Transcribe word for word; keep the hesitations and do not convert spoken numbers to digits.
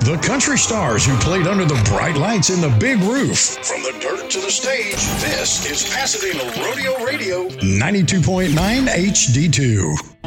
The country stars who played under the bright lights in the big roof. From the dirt to the stage, this is Pasadena Rodeo Radio ninety-two point nine H D two.